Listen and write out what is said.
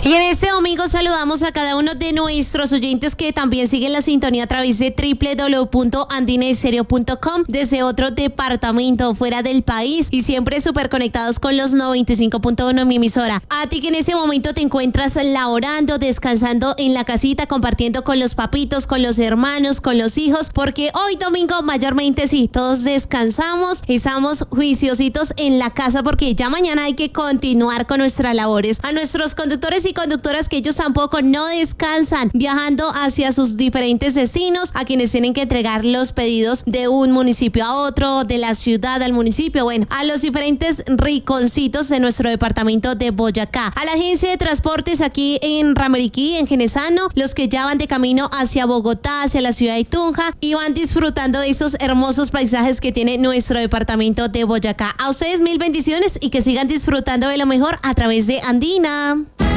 Y en este domingo saludamos a cada uno de nuestros oyentes que también siguen la sintonía a través de www.andinestereo.com desde otro departamento fuera del país y siempre súper conectados con los 95.1 en mi emisora. A ti que en ese momento te encuentras laborando, descansando en la casita, compartiendo con los papitos, con los hermanos, con los hijos, porque hoy domingo mayormente sí, todos descansamos, estamos juiciositos en la casa porque ya mañana hay que continuar con nuestras labores. A nuestros conductores y conductoras que ellos tampoco no descansan, viajando hacia sus diferentes destinos, a quienes tienen que entregar los pedidos de un municipio a otro, de la ciudad al municipio, bueno, a los diferentes rinconcitos de nuestro departamento de Boyacá, a la agencia de transportes aquí en Rameriquí, en Genesano, los que ya van de camino hacia Bogotá, hacia la ciudad de Tunja y van disfrutando de estos hermosos paisajes que tiene nuestro departamento de Boyacá. A ustedes mil bendiciones y que sigan disfrutando de lo mejor a través de Andina.